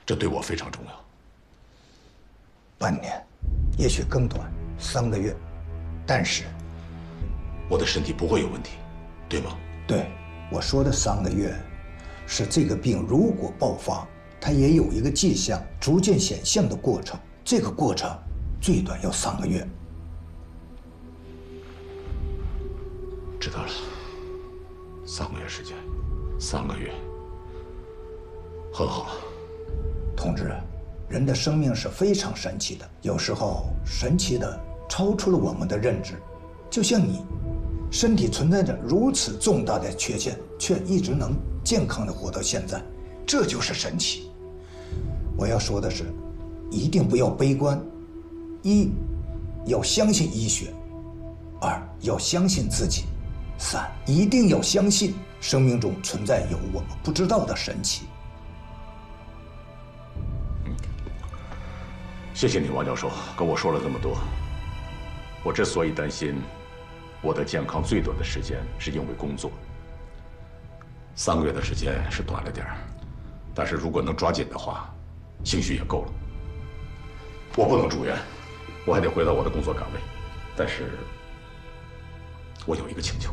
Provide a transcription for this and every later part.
这对我非常重要。 半年，也许更短，3个月，但是我的身体不会有问题，对吗？ 对，我说的3个月，是这个病如果爆发，它也有一个迹象逐渐显现的过程，这个过程最短要3个月。 知道了，3个月时间，3个月，很好。 同志，人的生命是非常神奇的，有时候神奇的超出了我们的认知。就像你，身体存在着如此重大的缺陷，却一直能健康的活到现在，这就是神奇。我要说的是，一定不要悲观，一，要相信医学；二，要相信自己；三，一定要相信生命中存在有我们不知道的神奇。 谢谢你，王教授，跟我说了这么多。我之所以担心我的健康最短的时间，是因为工作。3个月的时间是短了点儿，但是如果能抓紧的话，兴许也够了。我不能住院，我还得回到我的工作岗位。但是，我有一个请求。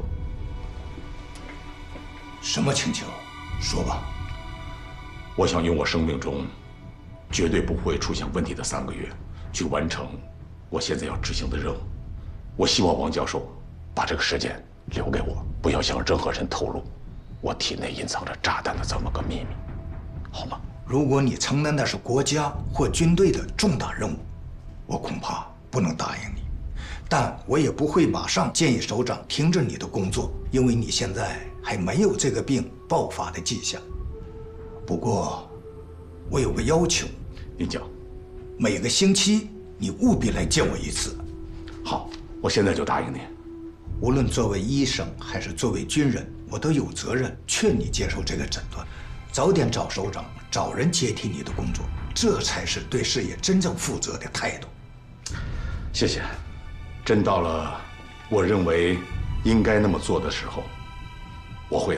什么请求？说吧。 我想用我生命中绝对不会出现问题的3个月，去完成我现在要执行的任务。我希望王教授把这个时间留给我，不要向任何人透露我体内隐藏着炸弹的这么个秘密，好吗？ 如果你承担的是国家或军队的重大任务，我恐怕不能答应你。但我也不会马上建议首长停止你的工作，因为你现在还没有这个病爆发的迹象。不过，我有个要求， 您讲。 每个星期你务必来见我一次。 好，我现在就答应您。 无论作为医生还是作为军人，我都有责任劝你接受这个诊断，早点找首长，找人接替你的工作，这才是对事业真正负责的态度。 谢谢。真到了我认为应该那么做的时候，我会的。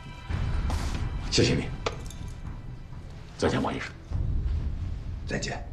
谢谢你。再见，王医生。 再见。